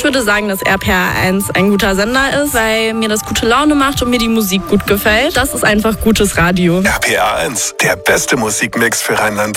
würde sagen, dass RPR1 ein guter Sender ist, weil mir das gute Laune macht und mir die Musik gut gefällt. Das ist einfach gutes Radio. RPR1, der beste Musikmix für Rheinland-Pfalz.